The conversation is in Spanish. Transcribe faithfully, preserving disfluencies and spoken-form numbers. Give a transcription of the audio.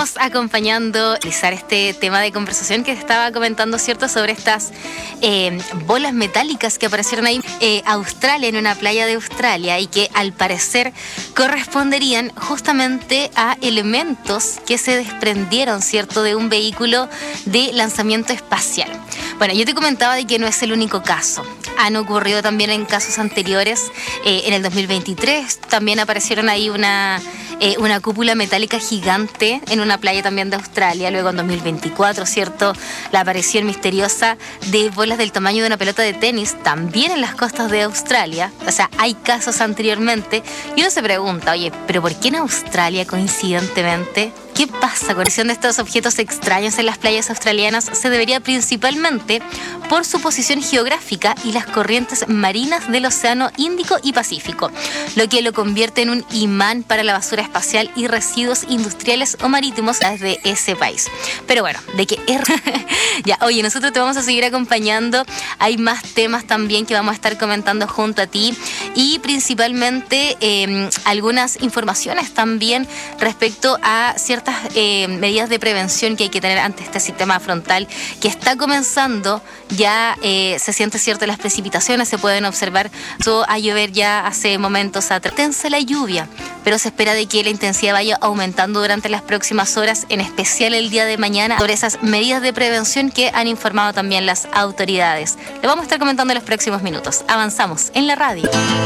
Estamos acompañando a realizar este tema de conversación que estaba comentando, ¿cierto?, sobre estas eh, bolas metálicas que aparecieron ahí en eh, Australia, en una playa de Australia, y que al parecer corresponderían justamente a elementos que se desprendieron, ¿cierto?, de un vehículo de lanzamiento espacial. Bueno, yo te comentaba de que no es el único caso. Han ocurrido también en casos anteriores. Eh, en el dos mil veintitrés también aparecieron ahí una, eh, una cúpula metálica gigante en una playa también de Australia. Luego en dos mil veinticuatro, ¿cierto?, la aparición misteriosa de bolas del tamaño de una pelota de tenis también en las costas de Australia. O sea, hay casos anteriormente. Y uno se pregunta, oye, ¿pero por qué en Australia coincidentemente? ¿Qué pasa con la aparición de estos objetos extraños en las playas australianas? Se debería principalmente por su posición geográfica y las corrientes marinas del Océano Índico y Pacífico, lo que lo convierte en un imán para la basura espacial y residuos industriales o marítimos de ese país. Pero bueno, de que es... ya, oye, nosotros te vamos a seguir acompañando. Hay más temas también que vamos a estar comentando junto a ti y principalmente eh, algunas informaciones también respecto a ciertas Eh, medidas de prevención que hay que tener ante este sistema frontal que está comenzando. Ya eh, se siente cierto, las precipitaciones se pueden observar. Eso a llover ya hace momentos atrás. Tensa la lluvia, pero se espera de que la intensidad vaya aumentando durante las próximas horas, en especial el día de mañana, sobre esas medidas de prevención que han informado también las autoridades. Lo vamos a estar comentando en los próximos minutos. Avanzamos en la radio.